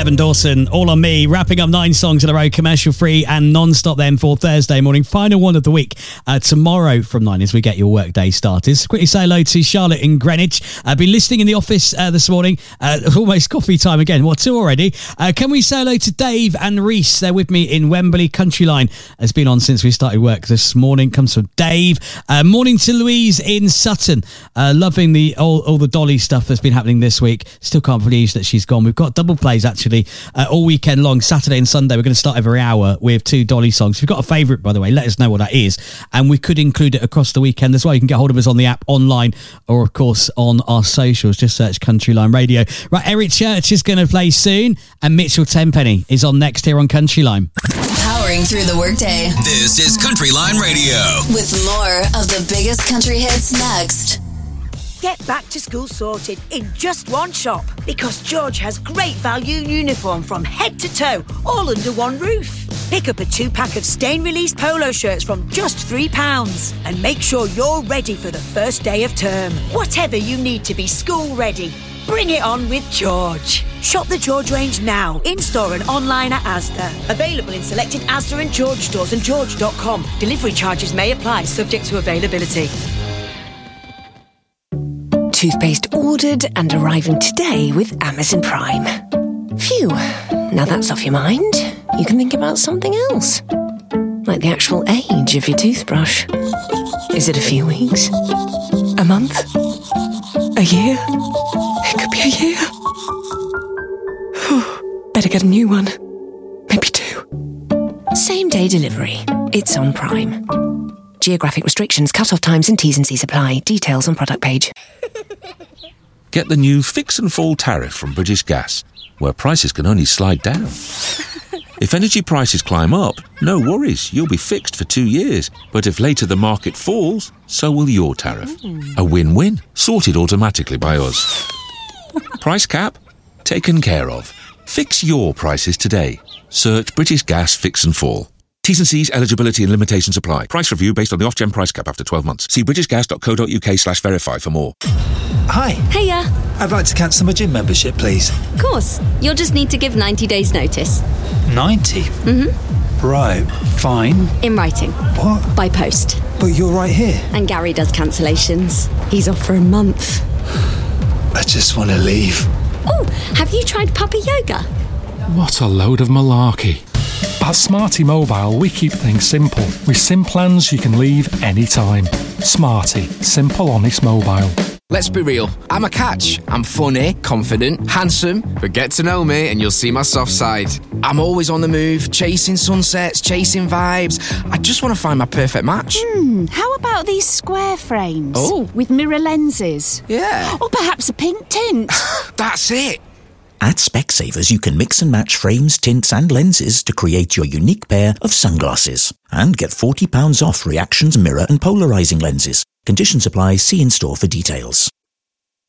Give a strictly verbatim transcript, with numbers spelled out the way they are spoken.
Gavin Dawson, All on Me, wrapping up nine songs in a row, commercial free and non-stop then for Thursday morning. Final one of the week uh, tomorrow from nine as we get your workday started. So quickly say hello to Charlotte in Greenwich. I've been listening in the office uh, this morning. Uh, almost coffee time again. What, two already? Uh, can we say hello to Dave and Reese? They're with me in Wembley. Countryline has been on since we started work this morning. Comes from Dave. Uh, morning to Louise in Sutton. Uh, loving the all, all the Dolly stuff that's been happening this week. Still can't believe that she's gone. We've got double plays actually uh, all weekend long, Saturday and Sunday. We're going to start every hour with two Dolly songs. If you've got a favourite, by the way, let us know what that is, and we could include it across the weekend as well. You can get hold of us on the app, online, or of course on our socials. Just search Countryline Radio. Right, Eric Church is going to play soon, and Mitchell Tenpenny is on next here on Countryline. Powering through the workday. This is Countryline Radio. With more of the biggest country hits next. Get back to school sorted in just one shop, because George has great value uniform from head to toe, all under one roof. Pick up a two-pack of stain-release polo shirts from just three pounds and make sure you're ready for the first day of term. Whatever you need to be school ready, bring it on with George. Shop the George range now, in-store and online at Asda. Available in selected Asda and George stores and george dot com. Delivery charges may apply, subject to availability. Toothpaste ordered and arriving today with Amazon Prime. Phew, now that's off your mind. You can think about something else. Like the actual age of your toothbrush. Is it a few weeks? A month? A year? It could be a year. Better get a new one. Maybe two. Same day delivery. It's on Prime. Geographic restrictions, cut-off times and T's and C's apply. Details on product page. Get the new Fix and Fall tariff from British Gas, where prices can only slide down. If energy prices climb up, no worries, you'll be fixed for two years. But if later the market falls, so will your tariff. A win-win, sorted automatically by us. Price cap? Taken care of. Fix your prices today. Search British Gas Fix and Fall. T's and C's, eligibility and limitations apply. Price review based on the off-gen price cap after twelve months. See britishgas.co.uk slash verify for more. Hi. Hiya. I'd like to cancel my gym membership, please. Of course. You'll just need to give ninety days notice. ninety? Mm-hmm. Right, fine. In writing. What? By post. But you're right here. And Gary does cancellations. He's off for a month. I just want to leave. Oh, have you tried puppy yoga? What a load of malarkey. At Smarty Mobile, we keep things simple. With SIM plans you can leave anytime. Smarty. Simple, honest mobile. Let's be real, I'm a catch. I'm funny, confident, handsome, but get to know me and you'll see my soft side. I'm always on the move, chasing sunsets, chasing vibes. I just want to find my perfect match. Hmm, how about these square frames? Oh. With mirror lenses? Yeah. Or perhaps a pink tint? That's it. At Specsavers, you can mix and match frames, tints and lenses to create your unique pair of sunglasses. And get forty pounds off Reactions mirror and polarising lenses. Conditions apply. See in store for details.